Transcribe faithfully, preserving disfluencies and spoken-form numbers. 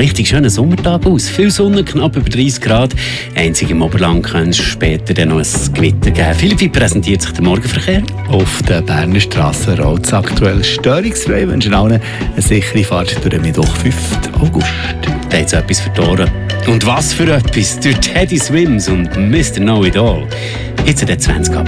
richtig schöner Sommertag aus. Viel Sonne, knapp über dreißig Grad. Einzig im Oberland könnte es später dann noch ein Gewitter geben. Philipp, wie präsentiert sich der Morgenverkehr? Auf der Berner Strasse rollt es aktuell störungsfrei. Wir wünschen allen eine sichere Fahrt durch den Mittwoch, fünften August. Da hat es etwas für die Ohren. Und was für etwas? Durch Teddy Swims und Mister Know It All. Jetzt hat er zwanzig ab.